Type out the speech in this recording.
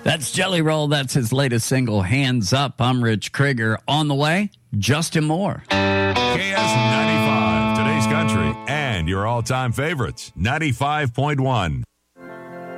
That's Jelly Roll. That's his latest single, Hands Up. I'm Rich Krieger. On the way, Justin Moore. KS95, today's country, and your all-time favorites, 95.1.